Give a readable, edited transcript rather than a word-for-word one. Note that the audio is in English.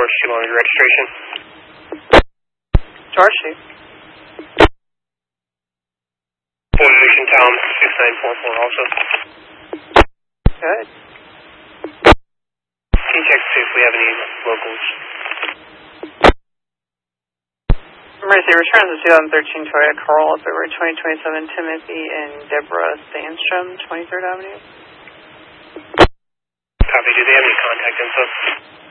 George 2 on your registration. George 2. Ford Vision Town 6944 also. Good. Can you check to see if we have any locals? Mercy, return to the 2013 Toyota Corolla, February 2027, Timothy and Deborah Sandstrom, 23rd Avenue. Copy. Do they have any contact info?